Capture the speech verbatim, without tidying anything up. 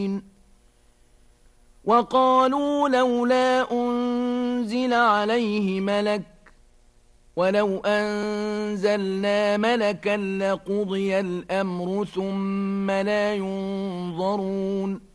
وقالوا لولا أنزل عليه ملك ولو أنزلنا ملكا لقضي الأمر ثم لا ينظرون